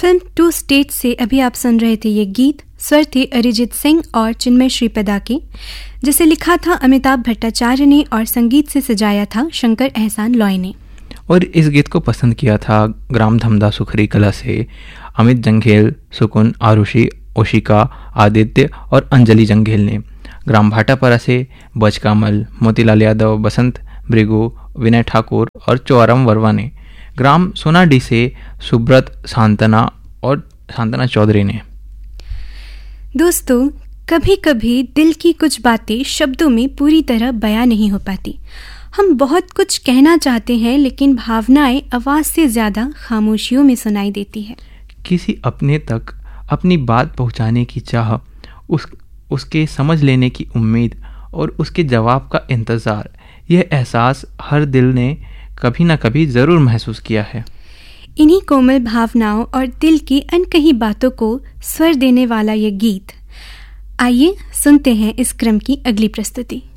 Film to state से अभी आप सुन रहे थे ये गीत। स्वर थे अरिजीत सिंह और चिन्मय श्रीपदा के, जिसे लिखा था अमिताभ भट्टाचार्य ने और संगीत से सजाया था शंकर एहसान लॉय ने। और इस गीत को पसंद किया था ग्राम धमदा सुखरी कला से अमित जंघेल, सुकुन, आरुषि, ओशिका, आदित्य और अंजलि जंघेल ने। ग्राम भाटापारा से बजकामल, मोतीलाल यादव, बसंत भृगु, विनय ठाकुर और चौरम वर्मा ने। ग्राम सोनाडी से सुब्रत, शांतना चौधरी ने। दोस्तों, कभी कभी दिल की कुछ बातें शब्दों में पूरी तरह बयां नहीं हो पाती। हम बहुत कुछ कहना चाहते हैं, लेकिन भावनाएं आवाज से ज्यादा खामोशियों में सुनाई देती है। किसी अपने तक अपनी बात पहुंचाने की चाह, उसके समझ लेने की उम्मीद और उसके जवाब का इंतज़ार, यह एहसास हर दिल ने कभी ना कभी ज़रूर महसूस किया है। इन्हीं कोमल भावनाओं और दिल की अनकही बातों को स्वर देने वाला यह गीत। आइए सुनते हैं इस क्रम की अगली प्रस्तुति।